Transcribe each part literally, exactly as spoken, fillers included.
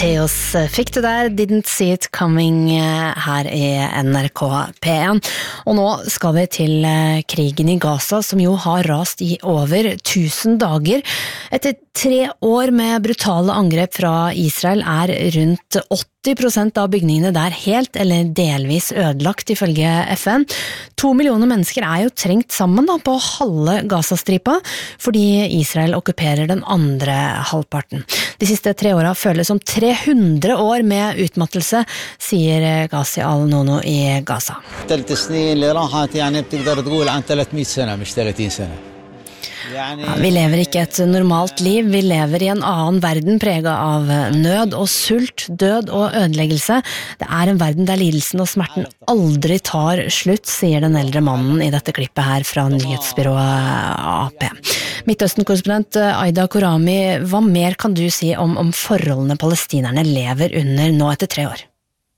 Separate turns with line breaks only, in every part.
Theos fikk du der, Didn't See It Coming, her i N R K P en. Og nå skal vi til krigen i Gaza, som jo har rast i over tusen dager. Etter tre år med brutale angrep fra Israel er rundt åtti prosent av bygningene der helt eller delvis ødelagt ifølge F N. To millioner mennesker er jo trengt sammen da, på halve Gazastripa, fordi Israel okkuperer den andre halvparten. De siste tre årene føles som tre hundre år med utmattelse, sier Ghazi Al-Nono i Gaza. Ja, vi lever ikke et normalt liv, vi lever i en annen verden preget av nød og sult, død og ødeleggelse. Det er en verden der lidelsen og smerten aldri tar slutt, sier den eldre mannen i dette klippet her fra nyhetsbyrået A P. Midtøsten-korrespondent Aida Korami, hva mer kan du si om, om forholdene palestinerne lever under nå etter tre år?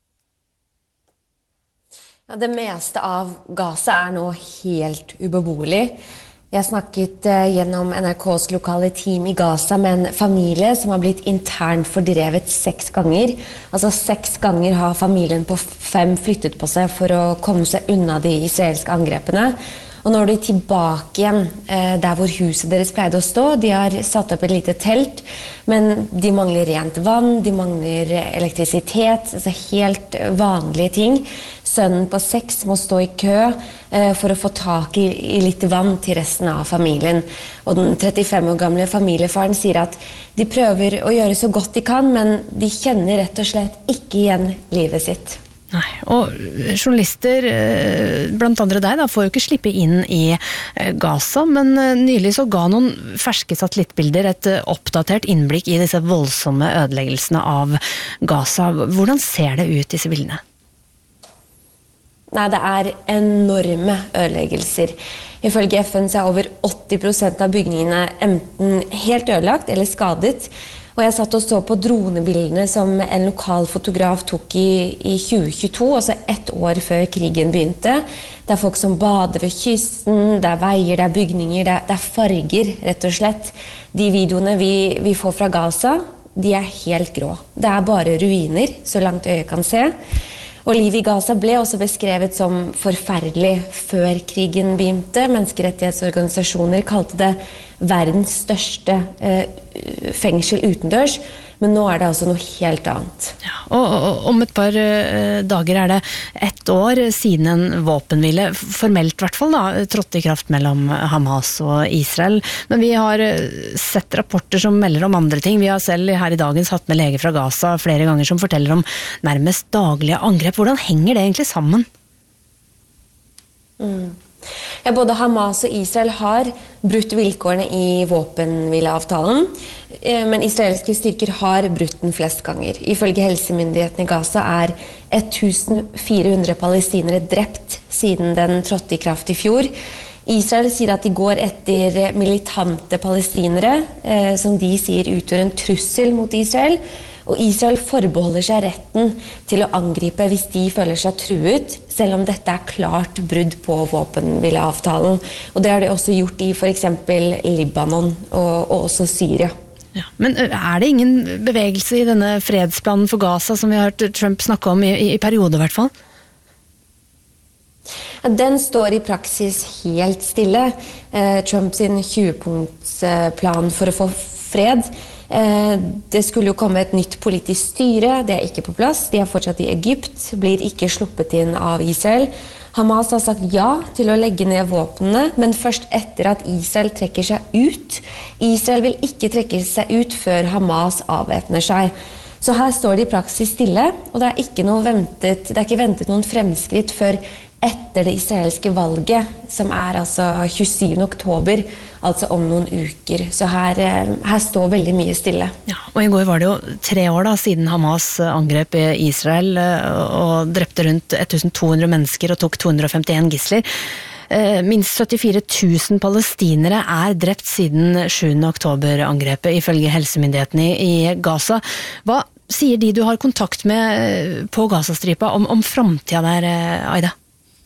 Ja, det meste av Gaza er nå helt ubeboelig. Jeg snakket gjennom N R K's lokale team i Gaza med en familie som har blitt internt fordrevet seks ganger. Altså seks ganger har familien på fem flyttet på seg for å komme seg unna de israelske angrepene. Og nå er de tilbake igjen der hvor huset deres pleide å stå. De har satt opp et lite telt, men de mangler rent vann, de mangler elektrisitet, altså helt vanlige ting. Sønnen på seks må stå i kø for å få tak i, i litt vann til resten av familien. Og den trettifem år gamle familiefaren sier at de prøver å gjøre så godt de kan, men de kjenner rett og slett ikke igjen livet sitt.
Nei, og journalister, blant andre deg, da, får jo ikke slippe inn i Gaza, men nylig så ga noen ferske satellittbilder et oppdatert innblikk i disse voldsomme ødeleggelsene av Gaza. Hvordan ser det ut, disse bildene?
Nei, det er enorme ødeleggelser. Ifølge F N så er over åtti prosent av bygningene enten helt ødelagt eller skadet. Og jeg satt og så på dronebildene som en lokal fotograf tok i, i tjue tjueto, altså ett år før krigen begynte. Det er folk som bader ved kysten, det er veier, det er bygninger, det er, det er farger, rett og slett. De videoene vi, vi får fra Gaza, de er helt grå. Det er bare ruiner, så langt øyet kan se. Og livet i Gaza ble også beskrevet som forferdelig før krigen begynte. Menneskerettighetsorganisasjoner kalte det verdens største eh, fengsel utendørs, men nå er det altså noe helt annet.
Ja, og, og om et par eh, dager er det ett år siden en våpenhvile, formelt i hvert fall da, trådte i kraft mellom Hamas og Israel, men vi har sett rapporter som melder om andre ting. Vi har selv her i dagens hatt med leger fra Gaza flere ganger som forteller om nærmest daglige angrep. Hvordan henger det egentlig sammen?
Mm. Ja, både Hamas og Israel har brutt vilkårene i våpenhvileavtalen, men israelske styrker har brutt den flest ganger. Ifølge helsemyndighetene i Gaza er fjorten hundre palestinere drept siden den trådte i kraft i fjor. Israel sier at de går etter militante palestinere, eh, som de sier utgjør en trussel mot Israel. Og Israel forbeholder seg retten til å angripe hvis de føler seg truet, selv om dette er klart brudd på våpenhvileavtalen. Og det har de også gjort i for eksempel Libanon og, og også Syria.
Ja, men er det ingen bevegelse i denne fredsplanen for Gaza som vi har hørt Trump snakke om i, i, i periode i hvert fall?
Den står i praksis helt stille. Eh, Trump sin tjue-punktsplan for å få fred. Eh, det skulle jo komme et nytt politisk styre, det er ikke på plass. De er fortsatt i Egypt, blir ikke sluppet inn av Israel. Hamas har sagt ja til å legge ned våpnene, men først etter at Israel trekker seg ut. Israel vil ikke trekke seg ut før Hamas avvæpner seg. Så her står de i praksis stille, og det er ikke, noe ventet, det er ikke ventet noen fremskritt før etter det israelske valget, som er altså tjuesyvende oktober, altså om noen uker. Så her, her står veldig mye stille.
Ja, og i går var det jo tre år da, siden Hamas angrep Israel og drepte rundt to hundre mennesker og tok to hundre femtien gisler. Minst syttifire tusen palestinere er drept siden sjuende oktober-angrepet, ifølge helsemyndighetene i Gaza. Hva sier de du har kontakt med på Gazastripa om, om fremtiden der, Aida?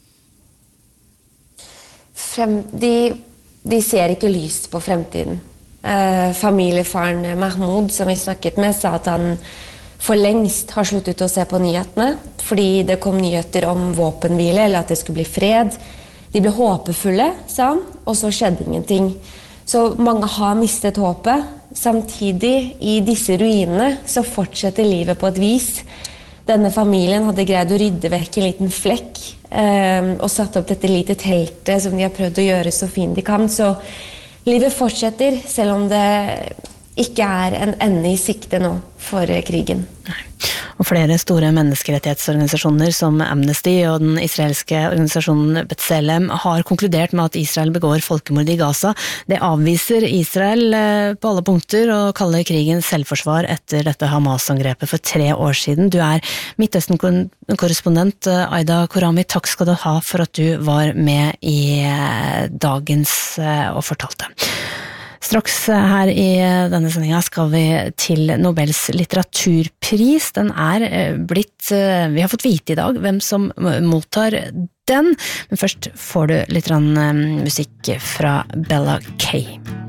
Frem, de, de ser ikke lyst på fremtiden. Eh, familiefaren Mahmoud, som vi snakket med, sa at han for lengst har sluttet å se på nyhetene, fordi det kom nyheter om våpenhvile, eller at det skulle bli fred. De ble håpefulle, sa han, og så skjedde ingenting. Så mange har mistet håpet. Samtidig, i disse ruinene, så fortsetter livet på et vis. Denne familien hadde greid å rydde vekk en liten flekk eh, og satt opp dette lite teltet som de har prøvd å gjøre så fint de kan. Så livet fortsetter, selv om det ikke er en ende i sikte nå for krigen.
Og flere store menneskerettighetsorganisasjoner som Amnesty og den israelske organisasjonen B'Tselem har konkludert med at Israel begår folkemord i Gaza. Det avviser Israel på alle punkter og kaller krigen selvforsvar etter dette Hamas-angrepet for tre år siden. Du er Midtøsten-korrespondent Aida Korami. Takk skal du ha for at du var med i dagens og fortalte. Straks her i denne sendingen skal vi til Nobels litteraturpris. Den er blitt, vi har fått vite i dag hvem som mottar den, men først får du litt musikk fra Bella Kay.